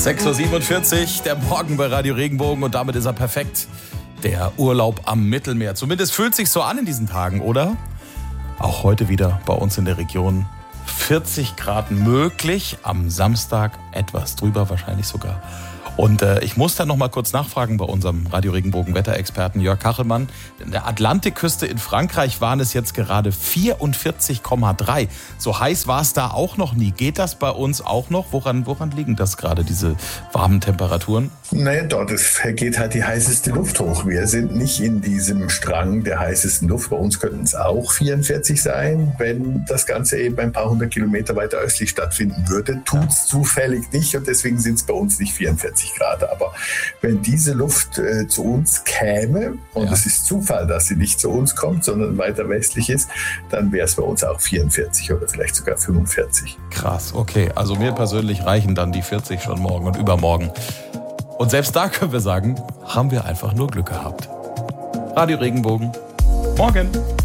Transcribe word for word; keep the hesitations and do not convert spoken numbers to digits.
sechs Uhr siebenundvierzig, der Morgen bei Radio Regenbogen und damit ist er perfekt. Der Urlaub am Mittelmeer. Zumindest fühlt sich so an in diesen Tagen, oder? Auch heute wieder bei uns in der Region vierzig Grad möglich. Am Samstag etwas drüber, wahrscheinlich sogar. Und äh, ich muss dann noch mal kurz nachfragen bei unserem Radio Regenbogen Wetterexperten Jörg Kachelmann. In der Atlantikküste in Frankreich waren es jetzt gerade vierundvierzig Komma drei. So heiß war es da auch noch nie. Geht das bei uns auch noch? Woran, woran liegen das gerade, diese warmen Temperaturen? Naja, dort geht halt die heißeste Luft hoch. Wir sind nicht in diesem Strang der heißesten Luft. Bei uns könnten es auch vierundvierzig sein, wenn das Ganze eben ein paar hundert Kilometer weiter östlich stattfinden würde. Tut es zufällig nicht und deswegen sind es bei uns nicht vierundvierzig Grad. Aber wenn diese Luft äh, zu uns käme, und ja. es ist Zufall, dass sie nicht zu uns kommt, sondern weiter westlich ist, dann wäre es bei uns auch vierundvierzig oder vielleicht sogar fünfundvierzig. Krass, okay. Also mir persönlich reichen dann die vierzig schon morgen und übermorgen. Und selbst da können wir sagen, haben wir einfach nur Glück gehabt. Radio Regenbogen. Morgen.